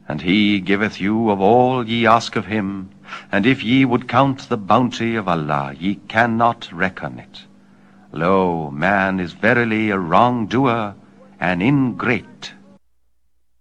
And he giveth you of all ye ask of him, and if ye would count the bounty of Allah, ye cannot reckon it. Lo, man is verily a wrongdoer, an ingrate.